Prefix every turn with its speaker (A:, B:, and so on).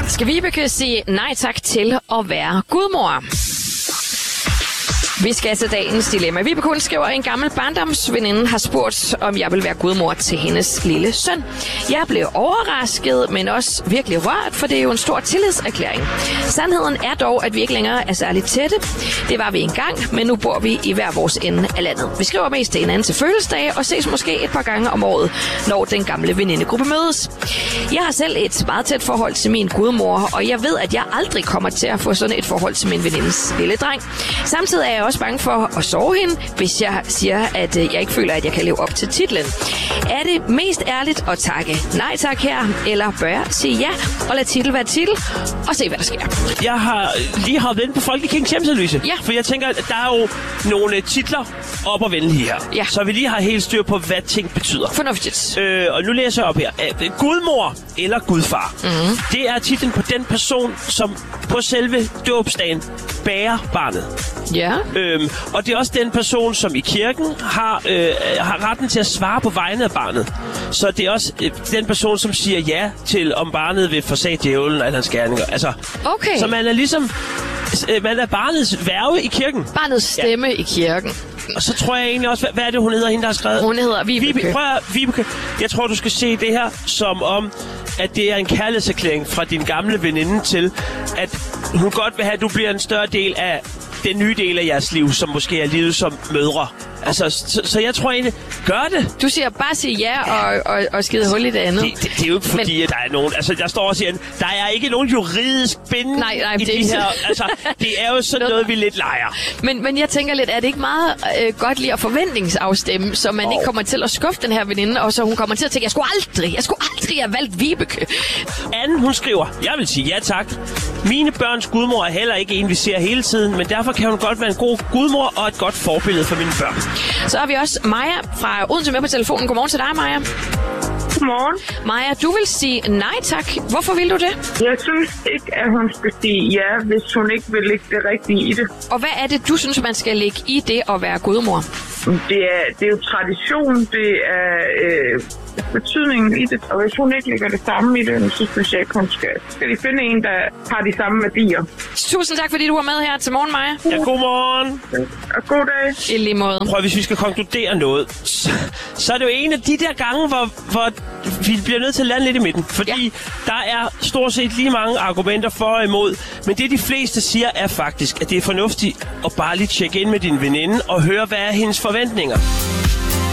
A: Skal Vibeke sige nej tak til at være gudmor? Vi skal til dagens dilemma. Vibeke hun skriver, en gammel barndomsveninde har spurgt, om jeg vil være gudmor til hendes lille søn. Jeg blev overrasket, men også virkelig rørt, for det er jo en stor tillidserklæring. Sandheden er dog, at vi ikke længere er særligt tætte. Det var vi engang, men nu bor vi i hver vores ende af landet. Vi skriver mest til hinanden til fødselsdage og ses måske et par gange om året, når den gamle venindegruppe mødes. Jeg har selv et meget tæt forhold til min gudmor, og jeg ved, at jeg aldrig kommer til at få sådan et forhold til min venindes lille dreng. Samtidig er jeg også bange for at sove hende, hvis jeg siger, at jeg ikke føler, at jeg kan leve op til titlen. Er det mest ærligt at takke nej tak her, eller bør jeg sige ja og lade titel være titel, og se, hvad der sker?
B: Jeg har lige hoppet ind på Folkekirkens hjemmeside,
A: Ja.
B: For jeg tænker, at der er jo nogle titler op og vende her.
A: Ja.
B: Så vi lige har helt styr på, hvad ting betyder.
A: Fornuftigt.
B: Og nu læser jeg op her. Gudmor eller gudfar. Mm-hmm. Det er titlen på den person, som på selve dåbsdagen bærer barnet.
A: Ja.
B: Og det er også den person, som i kirken har retten til at svare på vegne af barnet. Så det er også den person, som siger ja til, om barnet vil forsage djævlen eller hans gerninger. Altså,
A: Okay.
B: så man er ligesom... Man er barnets værge i kirken.
A: Barnets stemme i kirken.
B: Og så tror jeg egentlig også... Hvad er det, hun hedder, hende der har skrevet?
A: Hun hedder Vibeke.
B: Vibeke, jeg tror, du skal se det her som om, at det er en kærlighedserklæring fra din gamle veninde til, at hun godt vil have, at du bliver en større del af den nye del af jeres liv, som måske er livet som mødre. Altså, så jeg tror egentlig, gør det.
A: Du siger bare sige ja og skide hul i det andet.
B: Det er jo ikke fordi, at der er nogen... Altså, der står også siger, der er ikke nogen juridisk bindende i
A: det er
B: de her... Altså, det er jo sådan noget, vi lidt leger.
A: Men jeg tænker lidt, er det ikke meget godt lige at forventningsafstemme, så man ikke kommer til at skuffe den her veninde, og så hun kommer til at tænke, jeg skulle aldrig have valgt Vibeke.
B: Anne, hun skriver, jeg vil sige ja tak. Mine børns gudmor er heller ikke en, vi ser hele tiden, men derfor kan hun godt være en god gudmor og et godt forbillede for mine børn.
A: Så har vi også Maja fra Odense med på telefonen. Godmorgen til dig, Maja.
C: Godmorgen.
A: Maja, du vil sige nej tak. Hvorfor vil du det?
C: Jeg synes ikke, at hun skal sige ja, hvis hun ikke vil lægge det rigtige i det.
A: Og hvad er det, du synes, man skal lægge i det at være gudmor?
C: Det er jo tradition, det er betydningen i det. Og hvis hun ikke lægger det samme i det, så synes jeg ikke, hun skal de finde en, der har de samme værdier.
A: Tusind tak, fordi du var med her til morgen, Maja.
B: Ja, godmorgen.
C: Og god dag.
A: I lige måde.
B: Prøv, hvis vi skal konkludere noget, så er det jo en af de der gange, hvor vi bliver nødt til at lande lidt i midten. Fordi der er stort set lige mange argumenter for og imod. Men det, de fleste siger, er faktisk, at det er fornuftigt at bare lige tjekke ind med din veninde og høre, hvad er hendes forventninger.